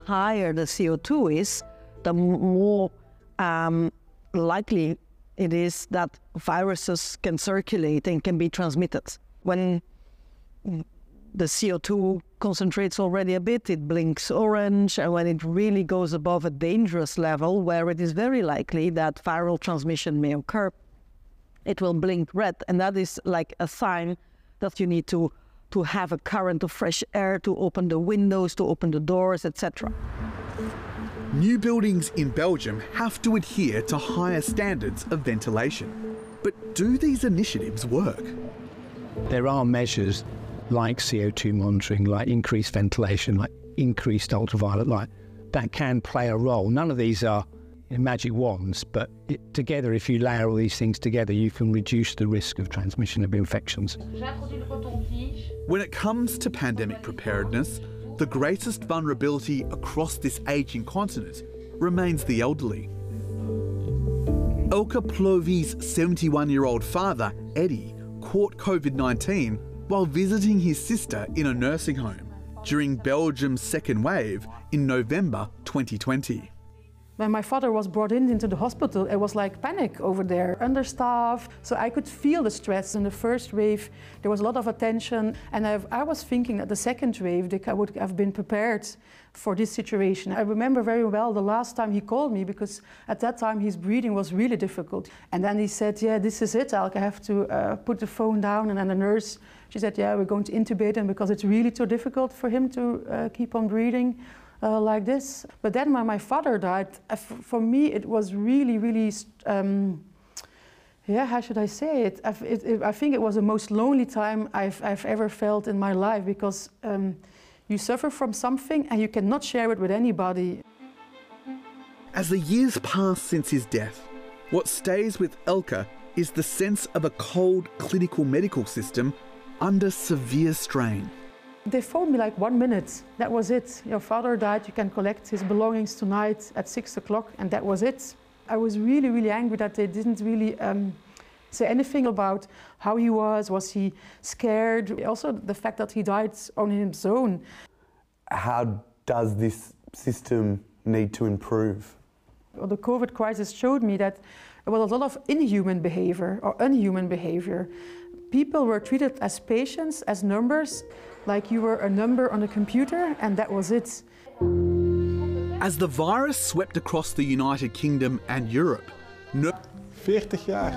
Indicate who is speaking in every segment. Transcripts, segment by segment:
Speaker 1: higher the CO2 is, the more likely it is that viruses can circulate and can be transmitted. When the CO2 concentrates already a bit, it blinks orange, and when it really goes above a dangerous level where it is very likely that viral transmission may occur, it will blink red, and that is like a sign that you need to have a current of fresh air, to open the windows, to open the doors, etc.
Speaker 2: New buildings in Belgium have to adhere to higher standards of ventilation. But do these initiatives work?
Speaker 3: There are measures like CO2 monitoring, like increased ventilation, like increased ultraviolet light, that can play a role. None of these are magic wands, but together, if you layer all these things together, you can reduce the risk of transmission of infections.
Speaker 2: When it comes to pandemic preparedness, the greatest vulnerability across this ageing continent remains the elderly. Elke Plovi's 71-year-old father, Eddie, caught COVID-19 while visiting his sister in a nursing home during Belgium's second wave in November 2020.
Speaker 4: When my father was brought into the hospital, it was like panic over there, understaffed. So I could feel the stress. In the first wave, there was a lot of attention. And I was thinking that the second wave, I would have been prepared for this situation. I remember very well the last time he called me, because at that time his breathing was really difficult. And then he said, yeah, this is it, Elke, I have to put the phone down. And then the nurse, she said, yeah, we're going to intubate him because it's really too difficult for him to keep on breathing. Like this. But then when my father died, for me it was really, really, yeah, how should I say it? I think it was the most lonely time I've ever felt in my life, because you suffer from something and you cannot share it with anybody.
Speaker 2: As the years pass since his death, what stays with Elke is the sense of a cold clinical medical system under severe strain.
Speaker 4: They phoned me like 1 minute, that was it. Your father died, you can collect his belongings tonight at 6 o'clock, and that was it. I was really, really angry that they didn't really say anything about how he was he scared? Also the fact that he died on his own.
Speaker 5: How does this system need to improve?
Speaker 4: Well, the COVID crisis showed me that there was a lot of inhuman behavior or unhuman behavior. People were treated as patients, as numbers, like you were a number on a computer, and that was it.
Speaker 2: As the virus swept across the United Kingdom and Europe,
Speaker 6: 40 jaar.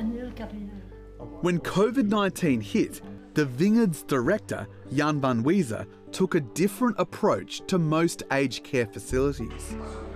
Speaker 2: When COVID-19 hit, the Vineyard's director, Jan van Weezer, took a different approach to most aged care facilities.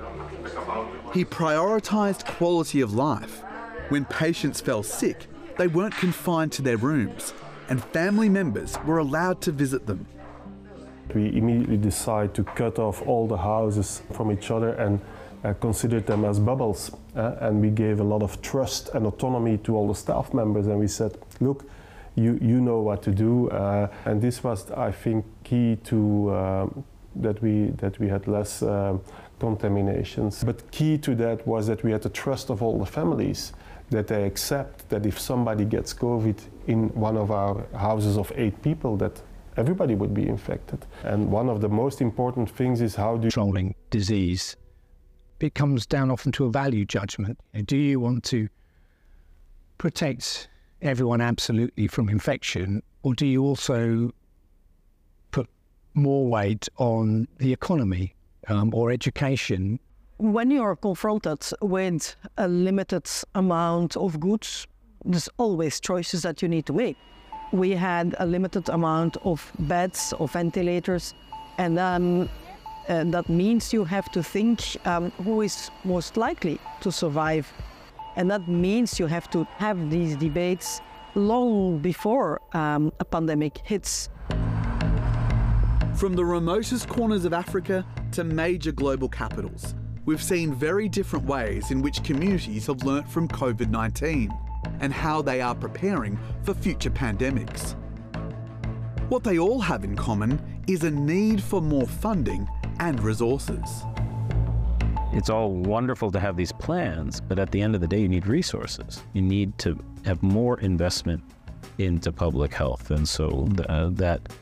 Speaker 2: He prioritised quality of life. When patients fell sick, they weren't confined to their rooms, and family members were allowed to visit them.
Speaker 6: We immediately decided to cut off all the houses from each other and considered them as bubbles. And we gave a lot of trust and autonomy to all the staff members, and we said, look, you know what to do. And this was, I think, key to that we had less contaminations. But key to that was that we had the trust of all the families, that they accept that if somebody gets COVID in one of our houses of 8 people, that everybody would be infected. And one of the most important things is how do you...
Speaker 3: Controlling disease. It comes down often to a value judgment. Do you want to protect everyone absolutely from infection, or do you also put more weight on the economy or education?
Speaker 1: When you are confronted with a limited amount of goods, there's always choices that you need to make. We had a limited amount of beds, of ventilators, and then that means you have to think who is most likely to survive. And that means you have to have these debates long before a pandemic hits.
Speaker 2: From the remotest corners of Africa to major global capitals, we've seen very different ways in which communities have learnt from COVID-19 and how they are preparing for future pandemics. What they all have in common is a need for more funding and resources.
Speaker 7: It's all wonderful to have these plans, but at the end of the day, you need resources. You need to have more investment into public health. And so that